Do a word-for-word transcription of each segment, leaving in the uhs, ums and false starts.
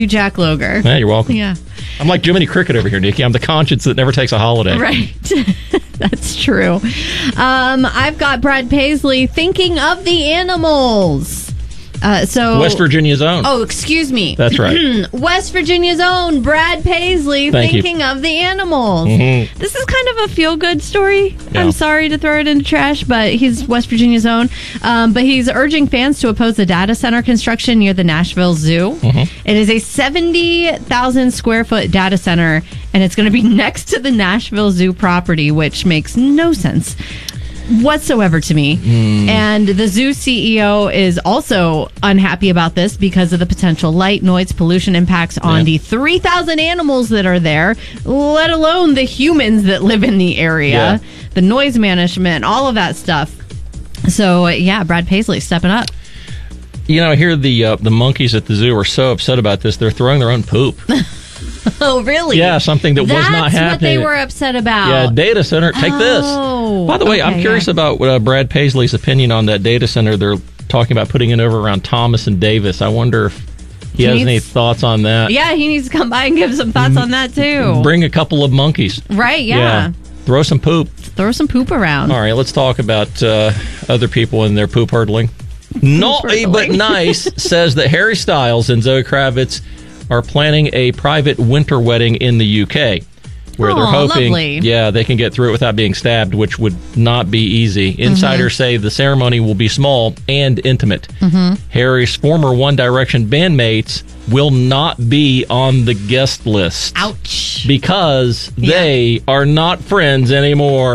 Jack Loger. Yeah, you're welcome. Yeah. I'm like Jiminy Cricket over here, Nikki. I'm the conscience that never takes a holiday. Right. That's true. Um, I've got Brad Paisley thinking of the animals. Uh, so West Virginia's own. Oh, excuse me. That's right. West Virginia's own Brad Paisley Thank thinking you. of the animals. Mm-hmm. This is kind of a feel-good story. Yeah. I'm sorry to throw it into trash, but he's West Virginia's own. Um, but he's urging fans to oppose the data center construction near the Nashville Zoo. Mm-hmm. It is a seventy thousand square foot data center, and it's going to be next to the Nashville Zoo property, which makes no sense whatsoever to me. Mm. And the zoo C E O is also unhappy about this because of the potential light, noise, pollution impacts on yeah. the three thousand animals that are there, let alone the humans that live in the area, yeah. the noise management, all of that stuff. So, yeah, Brad Paisley stepping up. You know, I hear the uh, the monkeys at the zoo are so upset about this, they're throwing their own poop. Oh, really? Yeah, something that That's was not happening. That's what they were upset about. Yeah, data center, take oh, this. By the way, okay, I'm curious yeah. about uh, Brad Paisley's opinion on that data center they're talking about putting it over around Thomas and Davis. I wonder if he, he has needs, any thoughts on that. Yeah, he needs to come by and give some thoughts on that, too. Bring a couple of monkeys. Right, yeah. yeah. Throw some poop. Throw some poop around. All right, let's talk about uh, other people and their poop hurdling. Naughty but nice says that Harry Styles and Zoe Kravitz are planning a private winter wedding in the U K, where oh, they're hoping, lovely. yeah, they can get through it without being stabbed, which would not be easy. Insiders mm-hmm. say the ceremony will be small and intimate. Mm-hmm. Harry's former One Direction bandmates will not be on the guest list. Ouch! Because yeah. they are not friends anymore.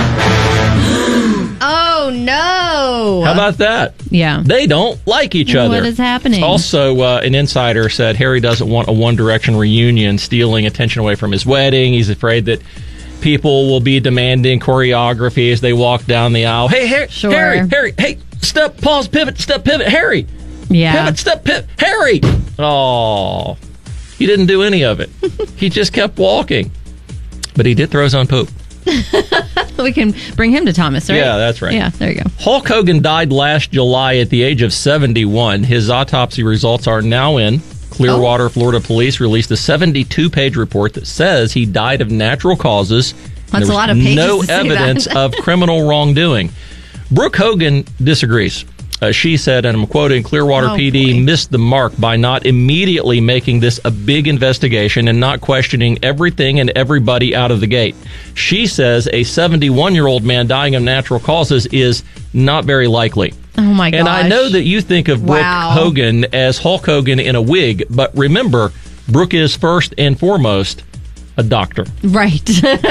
Oh, no. How about that? Yeah. They don't like each other. What is happening? Also, uh, an insider said Harry doesn't want a One Direction reunion stealing attention away from his wedding. He's afraid that people will be demanding choreography as they walk down the aisle. Hey, Harry, sure. Harry, Harry, hey, step, pause, pivot, step, pivot, Harry. Yeah. Pivot, step, pivot, Harry. Oh, he didn't do any of it. He just kept walking. But he did throw his own poop. We can bring him to Thomas, right? Yeah, that's right. Yeah, there you go. Hulk Hogan died last July at the age of seventy-one. His autopsy results are now in. Clearwater, oh. Florida police released a seventy-two page report that says he died of natural causes. That's a lot of pages. No to evidence that. of criminal wrongdoing. Brooke Hogan disagrees. Uh, she said, and I'm quoting, Clearwater oh, P D boy. missed the mark by not immediately making this a big investigation and not questioning everything and everybody out of the gate. She says a seventy-one-year-old man dying of natural causes is not very likely. Oh, my gosh. And I know that you think of Brooke wow. Hogan as Hulk Hogan in a wig, but remember, Brooke is first and foremost a doctor. Right.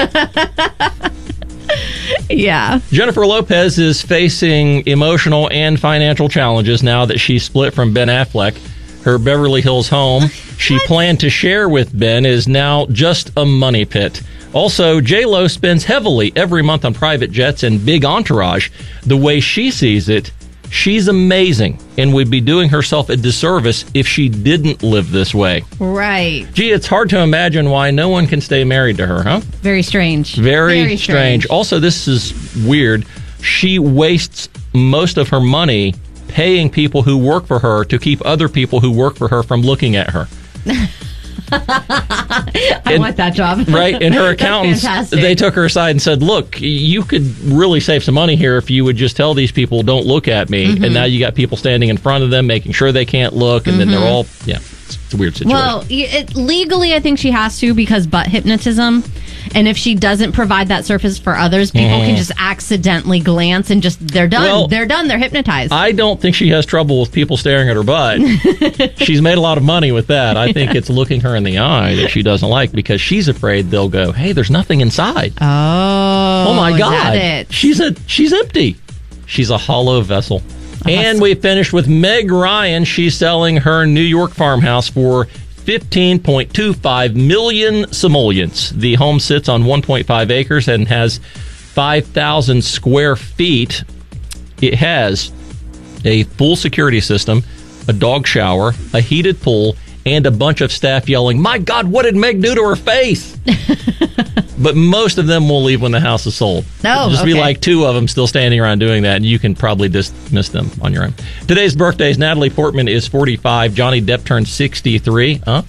Yeah. Jennifer Lopez is facing emotional and financial challenges now that she's split from Ben Affleck. Her Beverly Hills home she planned to share with Ben is now just a money pit. Also, J-Lo spends heavily every month on private jets and big entourage. The way she sees it, she's amazing and would be doing herself a disservice if she didn't live this way. Right. Gee, it's hard to imagine why no one can stay married to her, huh? Very strange. Very, Very strange. strange. Also, this is weird. She wastes most of her money paying people who work for her to keep other people who work for her from looking at her. I and, want that job. Right, and her accountants, they took her aside and said, look, you could really save some money here if you would just tell these people, don't look at me. Mm-hmm. And now you got people standing in front of them, making sure they can't look, and mm-hmm. then they're all, yeah, it's, it's a weird situation. Well, it, legally, I think she has to because butt hypnotism. And if she doesn't provide that service for others, people mm. can just accidentally glance and just, they're done. Well, they're done. They're hypnotized. I don't think she has trouble with people staring at her butt. She's made a lot of money with that. I think it's looking her in the eye that she doesn't like because she's afraid they'll go, hey, there's nothing inside. Oh. Oh, my God. Is that it? She's, a, she's empty. She's a hollow vessel. A and hustle. we finished with Meg Ryan. She's selling her New York farmhouse for fifteen point two five million simoleons. The home sits on one point five acres and has five thousand square feet. It has a full security system, a dog shower, a heated pool, and a bunch of staff yelling, my God, what did Meg do to her face? but most of them will leave when the house is sold. Oh, It'll just okay. be like two of them still standing around doing that, and you can probably dismiss them on your own. Today's birthdays: Natalie Portman is forty-five, Johnny Depp turned sixty-three. Huh?